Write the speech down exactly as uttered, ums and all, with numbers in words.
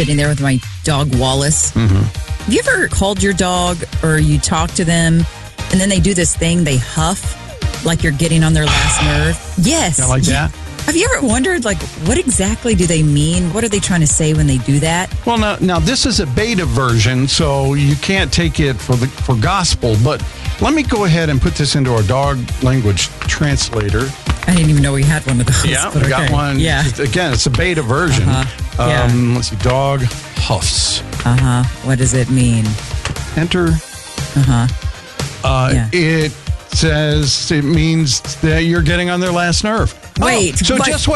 sitting there with my dog, Wallace. Mm-hmm. Have you ever called your dog or you talk to them and then they do this thing, they huff like you're getting on their last nerve? Yes. Yeah, like that? Have you ever wondered, like, what exactly do they mean? What are they trying to say when they do that? Well, now, now this is a beta version, so you can't take it for the for gospel. But let me go ahead and put this into our dog language translator. I didn't even know we had one of those. Yeah, but we got okay. one. Yeah. Just- again, it's a beta version. Uh-huh. Yeah. Um, let's see, dog huffs. Uh-huh. What does it mean? Enter. Uh-huh. Uh, Yeah. It says it means that you're getting on their last nerve. Wait, Oh, so like- just